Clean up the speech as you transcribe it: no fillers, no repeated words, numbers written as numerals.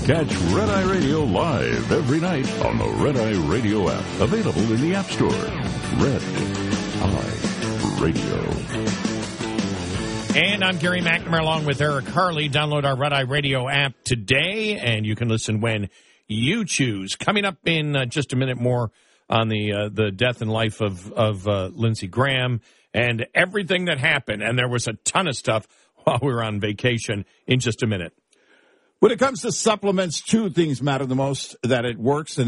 Catch Red Eye Radio live every night on the Red Eye Radio app. Available in the App Store. Red Eye Radio. And I'm Gary McNamara along with Eric Harley. Download our Red Eye Radio app today, and you can listen when you choose. Coming up in just a minute more on the death and life of Lindsey Graham and everything that happened. And there was a ton of stuff while we were on vacation in just a minute. When it comes to supplements, two things matter the most: that it works and